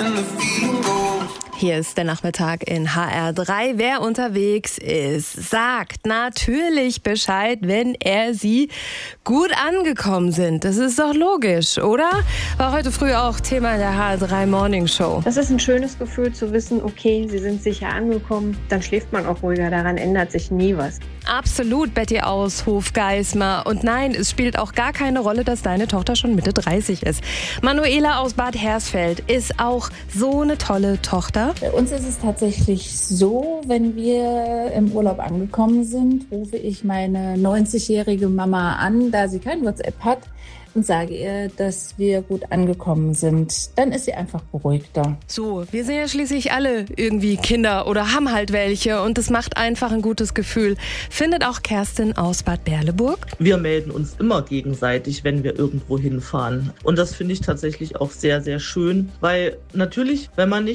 Hier ist der Nachmittag in HR3. Wer unterwegs ist, sagt natürlich Bescheid, wenn sie gut angekommen sind. Das ist doch logisch, oder? War heute früh auch Thema der HR3 Morning Show. Das ist ein schönes Gefühl zu wissen, okay, sie sind sicher angekommen. Dann schläft man auch ruhiger, daran ändert sich nie was. Absolut, Betty aus Hofgeismar. Und nein, es spielt auch gar keine Rolle, dass deine Tochter schon Mitte 30 ist. Manuela aus Bad Hersfeld ist auch so eine tolle Tochter. Bei uns ist es tatsächlich so, wenn wir im Urlaub angekommen sind, rufe ich meine 90-jährige Mama an, da sie kein WhatsApp hat, und sage ihr, dass wir gut angekommen sind. Dann ist sie einfach beruhigter. So, wir sind ja schließlich alle irgendwie Kinder oder haben halt welche und das macht einfach ein gutes Gefühl. Findet auch Kerstin aus Bad Berleburg. Wir melden uns immer gegenseitig, wenn wir irgendwo hinfahren. Und das finde ich tatsächlich auch sehr, sehr schön, weil natürlich, wenn man nicht